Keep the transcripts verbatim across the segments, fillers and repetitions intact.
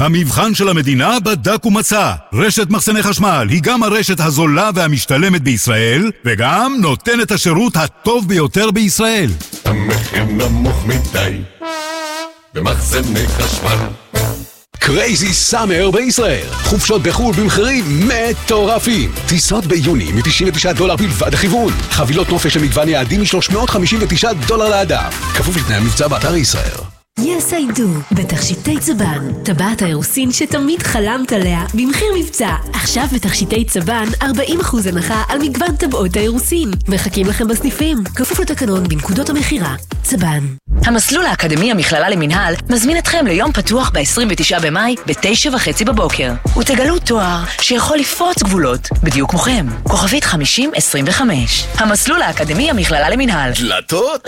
המבחן של המדינה בדק ומצא. רשת מחסני חשמל היא גם הרשת הזולה והמשתלמת בישראל, וגם נותנת השירות הטוב ביותר בישראל. המחיר נמוך מדי במחסני חשמל. קרייזי סאמר בישראל, חופשות בחול במחירים מטורפים. טיסות ביוני מ-תשעים ותשעה דולר בלבד הכיוון, חבילות נופש למגוון יעדים מ-שלוש מאות חמישים ותשעה דולר לאדם, כפוף לתנאי המבצע באתר ישראל. Yes I do, בתכשיטי צבן, טבעת האירוסין שתמיד חלמת עליה, במחיר מבצע. עכשיו בתכשיטי צבן ארבעים אחוז הנחה על מגוון טבעות האירוסין. מחכים לכם בסניפים, כפוף לתקנון בנקודות המחירה. צבן. המסלול האקדמי המכללה למנהל מזמין אתכם ליום פתוח ב-עשרים ותשעה במאי בתשע וחצי בבוקר. ותגלו תואר שיכול לפרוץ גבולות, בדיוק כמוכם. כוכבית חמישים עשרים וחמש. המסלול האקדמי המכללה למנהל. דלתות?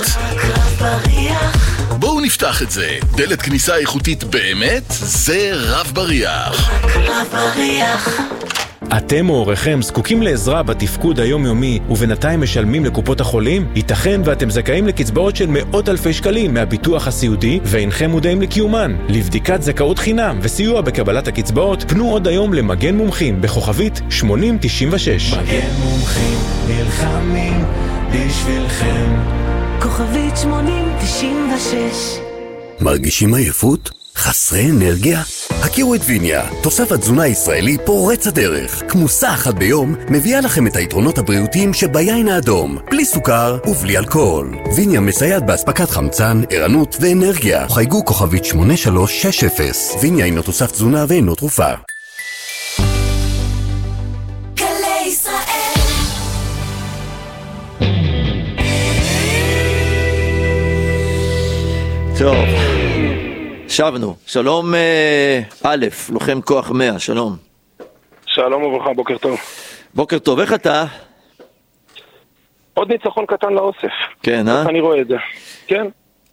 בואו נפתח את זה. דלת כניסה איכותית באמת, זה רב בריח. רב בריח. אתם או הוריכם זקוקים לעזרה בתפקוד היומיומי ובינתיים משלמים לקופות החולים? ייתכן ואתם זכאים לקצבאות של מאות אלפי שקלים מהביטוח הסיעודי ואינכם מודעים לקיומן. לבדיקת זכאות חינם וסיוע בקבלת הקצבאות פנו עוד היום למגן מומחים בכוכבית שמונים תשעים ושש. מגן מומחים נלחמים בשבילכם. כוכבית שמונים תשעים ושש. מרגישים עייפות? חסרי אנרגיה? הכירו את ויניה, תוסף התזונה הישראלי פורץ הדרך. כמוסה אחת ביום מביאה לכם את היתרונות הבריאותיים שביין האדום, בלי סוכר ובלי אלכוהול. ויניה מסייעת באספקת חמצן, ערנות ואנרגיה. חייגו כוכבית שמונה שלוש שש אפס. ויניה אינו תוסף תזונה ואינו תרופה. טוב, שבנו. שלום א', לוחם כוח מאה, שלום. שלום וברכה, בוקר טוב. בוקר טוב, איך אתה? עוד ניצחון קטן לאוסף. כן, אה? איך אני רואה את זה? כן.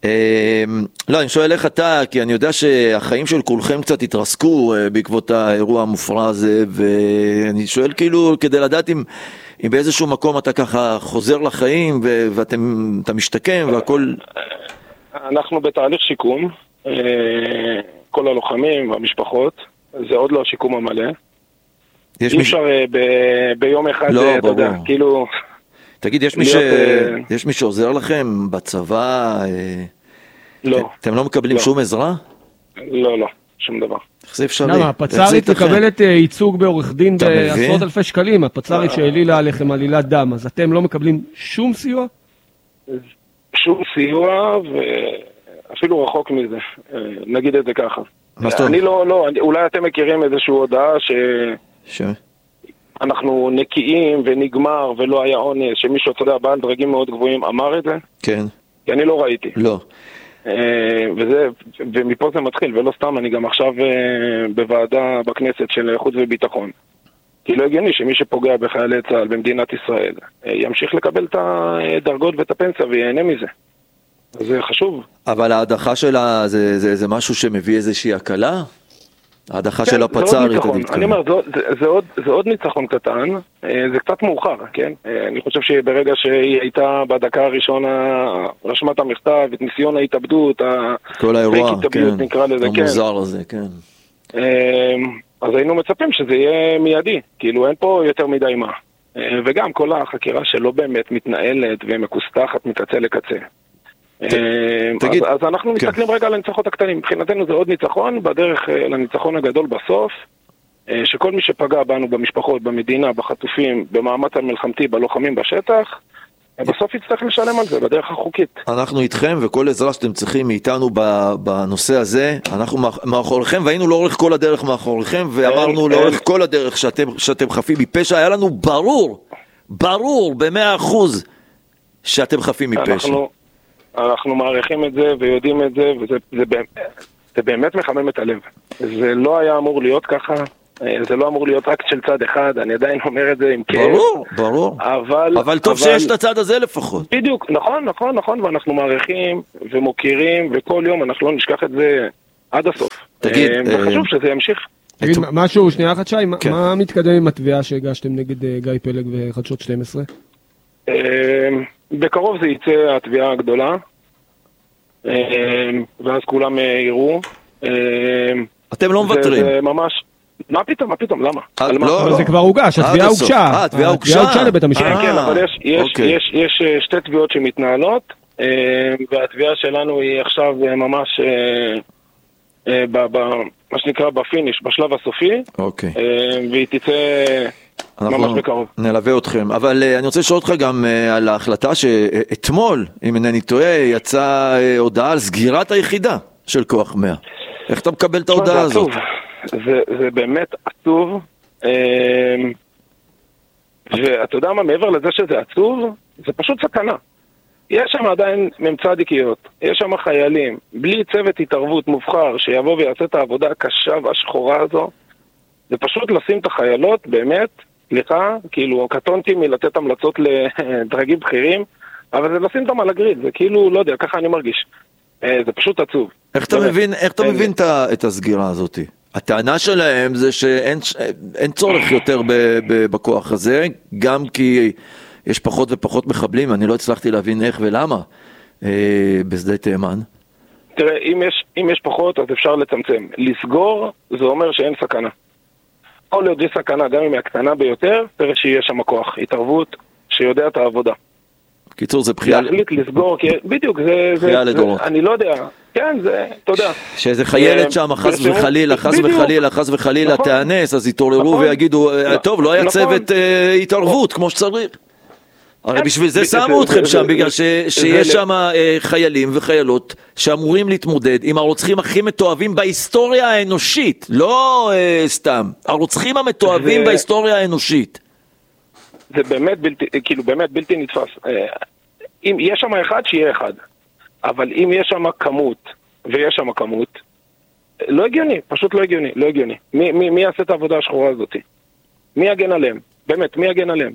לא, אני שואל איך אתה, כי אני יודע שהחיים של כולכם קצת התרסקו בעקבות האירוע המופרע הזה, ואני שואל כאילו כדי לדעת אם אם באיזשהו מקום אתה ככה חוזר לחיים ואתה משתקם והכל... אנחנו בתהליך שיקום, כל הלוחמים והמשפחות, זה עוד לא השיקום המלא. אי אפשר ביום אחד, אתה יודע, כאילו... תגיד, יש מי שעוזר לכם בצבא? לא. אתם לא מקבלים שום עזרה? לא, לא, שום דבר. איך זה אפשרי? למה, הפצ"רית מקבלת ייצוג בעורך דין בעשרות אלפי שקלים, הפצ"רית שהעלילה עליכם עלילת דם, אז אתם לא מקבלים שום סיוע? שום סיוע, ואפילו רחוק מזה, נגיד את זה ככה. אני לא, לא, אולי אתם מכירים איזושהי הודעה ש... ש... אנחנו נקיים ונגמר ולא היה עונש, שמישהו, אתה יודע, בעל דרגים מאוד גבוהים אמר את זה? כן. כי אני לא ראיתי. לא. וזה, ומפה זה מתחיל, ולא סתם, אני גם עכשיו בוועדה בכנסת של חוץ וביטחון. כי לא הגיוני שמי שפוגע בחיילי צה"ל במדינת ישראל ימשיך לקבל את הדרגות ואת הפנסיה ויהנה מזה. זה חשוב. אבל ההדחה שלה זה, זה, זה משהו שמביא איזושהי הקלה? ההדחה כן, של הפצ"רית. אני אומר, זה, זה, זה, עוד, זה עוד ניצחון קטן, זה קצת מאוחר, כן? אני חושב שברגע שהיא הייתה בדקה הראשונה, רשמת המכתב, את ניסיון ההתאבדות, כל האירוע, כן, נקרא לזה, המוזר כן. הזה, כן. אז היינו מצפים שזה יהיה מיידי, כאילו אין פה יותר מדי מה. וגם כל החקירה שלא באמת מתנהלת ומקוסתחת מקצה לקצה. תגיד, אז אנחנו מסתכלים רגע על הניצחונות הקטנים. מבחינתנו זה עוד ניצחון, בדרך לניצחון הגדול בסוף, שכל מי שפגע בנו במשפחות, במדינה, בחטופים, במאמץ המלחמתי, בלוחמים בשטח, בסוף יצטרך לשלם על זה, בדרך החוקית. אנחנו איתכם, וכל עזרה שאתם צריכים מאיתנו בנושא הזה, אנחנו מאחוריכם, והיינו לאורך כל הדרך מאחוריכם, ואמרנו לאורך כל הדרך שאתם, שאתם חפים מפשע, היה לנו ברור, ברור, במאה אחוז, שאתם חפים מפשע. אנחנו, אנחנו מעריכים את זה, ויודעים את זה, וזה זה באמת, זה באמת מחמם את הלב. זה לא היה אמור להיות ככה, זה לא אמור להיות רק של צד אחד, אני עדיין אומר את זה עם כאב. ברור, ברור. אבל, אבל טוב אבל... שיש את הצד הזה לפחות. בדיוק, נכון, נכון, נכון, ואנחנו מעריכים ומוקירים, וכל יום אנחנו לא נשכח את זה עד הסוף. תגיד, וחשוב שזה ימשיך. תגיד, משהו, שנייה אחת שי, כן. מה מתקדם עם התביעה שהגשתם נגד גיא פלג וחדשות שתים עשרה? בקרוב זה יצא התביעה הגדולה, ואז כולם יראו. אתם לא מוותרים. זה ממש... מה פתאום, מה פתאום, למה? אבל זה כבר הוגש, התביעה הוגשה. אה, התביעה הוגשה לבית המשפט. כן, כן, אבל יש שתי תביעות שמתנהלות, והתביעה שלנו היא עכשיו ממש, מה שנקרא בפיניש, בשלב הסופי, והיא תצא ממש בקרוב. נלווה אתכם, אבל אני רוצה לשאול אותך גם על ההחלטה שאתמול, אם אינני טועה, יצאה הודעה על סגירת היחידה של כוח מאה. איך אתה מקבל את ההודעה הזאת? זה, זה באמת עצוב, ואתה יודע מה, מעבר לזה שזה עצוב, זה פשוט סכנה. יש שם עדיין ממצדיקיות, יש שם חיילים, בלי צוות התערבות מובחר שיבוא ויעשה את העבודה הקשה והשחורה הזו, זה פשוט לשים את החיילות, באמת, סליחה, כאילו קטונתי מלתת המלצות לדרגים בכירים, אבל זה לשים אותם על הגריד, זה כאילו, לא יודע, ככה אני מרגיש. זה פשוט עצוב. איך אתה מבין, איך אתה מבין את הסגירה הזאת? הטענה שלהם זה שאין צורך יותר בכוח הזה, גם כי יש פחות ופחות מחבלים, אני לא הצלחתי להבין איך ולמה בשדה תימן. תראה, אם יש, אם יש פחות אז אפשר לצמצם. לסגור זה אומר שאין סכנה. כל עוד יש סכנה, גם אם היא הקטנה ביותר, תראה שיש שם כוח, התערבות שיודע את העבודה. קיצור, זה בחייה... להחליט לסגור, כי בדיוק, זה... בחייה לדורות. אני לא יודע. כן, זה, אתה יודע. שאיזה חיילת שם, חס וחלילה, חס וחלילה, חס וחלילה, תאנס, אז יתעוררו ויגידו, טוב, לא היה צוות התערבות, כמו שצריך. הרי בשביל זה שמו אתכם שם, בגלל שיש שם חיילים וחיילות שאמורים להתמודד עם הרוצחים הכי מתועבים בהיסטוריה האנושית, לא סתם, הרוצחים המתועבים בהיסטוריה האנושית. זה באמת בלתי, כאילו באמת בלתי נתפס. אם יש שם אחד, שיהיה אחד. אבל אם יש שם כמות, ויש שם כמות, לא הגיוני, פשוט לא הגיוני, לא הגיוני. מי, מי, מי יעשה את העבודה השחורה הזאת? מי יגן עליהם? באמת, מי יגן עליהם?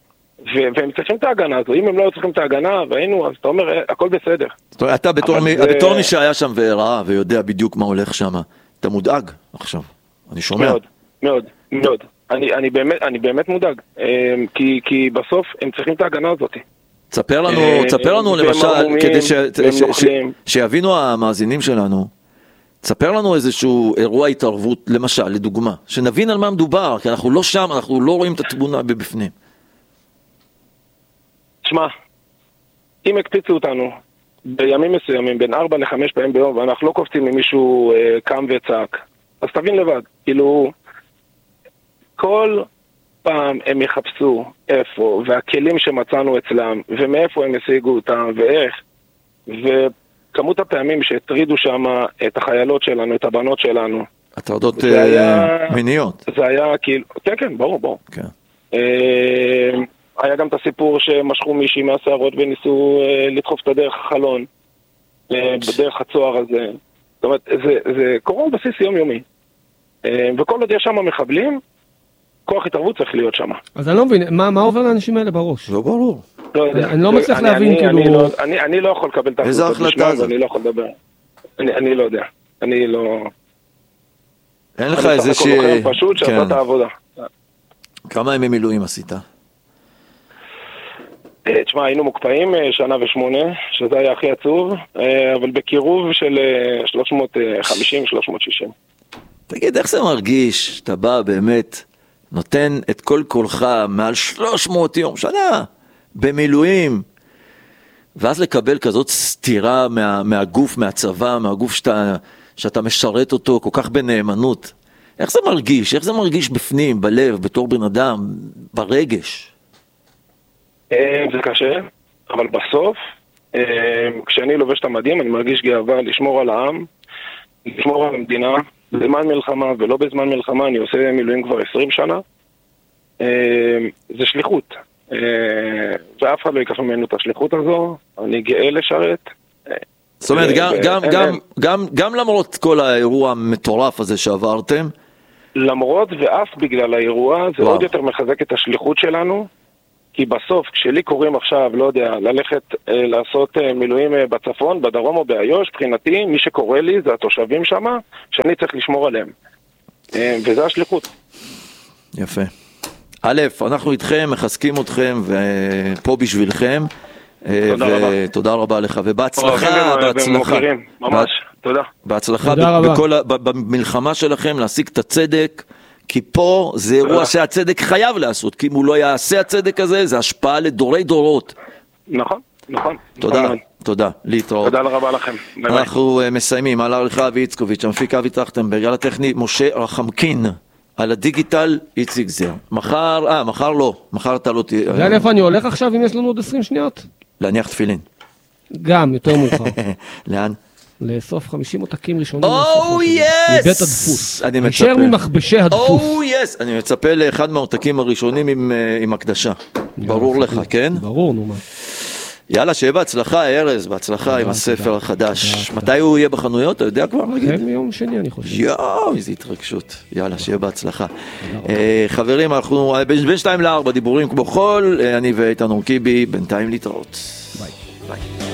ו- והם צריכים את ההגנה הזו. אם הם לא צריכים את ההגנה, והיינו, אז אתה אומר, הכל בסדר. זאת אומרת, אתה בתור מי, זה... בתור מי שהיה שם והראה, ויודע בדיוק מה הולך שם, אתה מודאג עכשיו. אני שומע. מאוד, מאוד, מאוד. אני, אני באמת, אני באמת מודאג. כי, כי בסוף הם צריכים את ההגנה הזאת. תספר לנו, תספר לנו למשל, כדי ש, ש, ש, שיבינו המאזינים שלנו, תספר לנו איזשהו אירוע התערבות, למשל, לדוגמה, שנבין על מה מדובר, כי אנחנו לא שם, אנחנו לא רואים את התמונה בבפנים. תשמע, אם הקפיצו אותנו בימים מסוימים, בין ארבע לחמש פעמים ביום, ואנחנו לא קופצים אם מישהו אה, קם וצעק, אז תבין לבד, כאילו, כל פעם הם יחפשו איפה, והכלים שמצאנו אצלם, ומאיפה הם השיגו אותם, ואיך, וכמות הפעמים שהטרידו שם את החיילות שלנו, את הבנות שלנו. הטרדות היה... מיניות. זה היה כאילו, כן, כן, ברור, ברור. כן. אה, היה גם את הסיפור שמשכו מישהי מהשערות וניסו אה, לדחוף את הדרך החלון, אה, בדרך הצוהר הזה. זאת אומרת, זה, זה קורה בסיס יומיומי. אה, וכל עוד יש שם מחבלים, כוח התערבות צריך להיות שם. אז אני לא מבין, מה, מה עובר לאנשים האלה בראש? לא ברור. לא יודע. אני, אני לא מצליח אני, להבין, אני, כאילו... אני לא, אני, אני לא יכול לקבל את ההחלטות בשמם, ואני לא יכול לדבר. אני, אני לא יודע. אני לא... אין לך איזה ש... אני פשוט שעשה את העבודה. כמה ימי מילואים עשית? תשמע, היינו מוקפאים שנה ושמונה, שזה היה הכי עצוב, אבל בקירוב של שלוש מאות וחמישים שלוש מאות ושישים. תגיד, איך זה מרגיש? אתה בא באמת, נותן את כל קולך מעל שלוש מאות יום, שנה, במילואים, ואז לקבל כזאת סתירה מה, מהגוף, מהצבא, מהגוף שאתה, שאתה משרת אותו כל כך בנאמנות. איך זה מרגיש? איך זה מרגיש בפנים, בלב, בתור בן אדם, ברגש? זה קשה, אבל בסוף, כשאני לובש את המדים, אני מרגיש גאווה לשמור על העם, לשמור על המדינה, בזמן מלחמה ולא בזמן מלחמה, אני עושה מילואים כבר עשרים שנה. זה שליחות, ואף אחד לא ייקח ממנו את השליחות הזו, אני גאה לשרת. זאת אומרת, גם, גם, גם, גם, גם למרות כל האירוע המטורף הזה שעברתם, למרות ואף בגלל האירוע, זה עוד יותר מחזק את השליחות שלנו, כי בסוף, כשלי קוראים עכשיו, לא יודע, ללכת אה, לעשות אה, מילואים אה, בצפון, בדרום או באיו"ש, מבחינתי, מי שקורא לי זה התושבים שם, שאני צריך לשמור עליהם. אה, וזה השליחות. יפה. א', אנחנו איתכם, מחזקים אתכם, ופה בשבילכם. תודה רבה. תודה רבה לך, ובהצלחה, בהצלחה. ממש. תודה. בהצלחה בכל, במלחמה שלכם להשיג את הצדק, כי פה זה אירוע שהצדק חייב לעשות, כי אם הוא לא יעשה הצדק הזה, זה השפעה לדורי דורות. נכון, נכון. תודה, תודה, להתראות. תודה רבה לכם. אנחנו מסיימים, על עריכה אבי איצקוביץ', המפיק אבי טרכטנברג, על הטכני משה רחמקין, על הדיגיטל איציק זר. מחר, אה, מחר לא, מחר אתה לא תהיה... יודע לאיפה אני הולך עכשיו אם יש לנו עוד עשרים שניות? להניח תפילין. גם, יותר מאוחר. לאן? לאסוף חמישים עותקים ראשונים. או יס! מבית הדפוס. אני מצפה. נשאר ממחבשי הדפוס. או יס! אני מצפה לאחד מהעותקים הראשונים עם, עם הקדשה. ברור לך, כן? ברור, נו מה. יאללה, שיהיה בהצלחה, ארז, בהצלחה עם הספר החדש. מתי הוא יהיה בחנויות? אתה יודע כבר להגיד? כן, מיום שני אני חושב. יואו, איזו התרגשות. יאללה, שיהיה בהצלחה. חברים, אנחנו בין שתיים לארבע דיבורים כמו חול, אני ואיתן אורקיבי, בינתיים להתראות. ביי. ביי.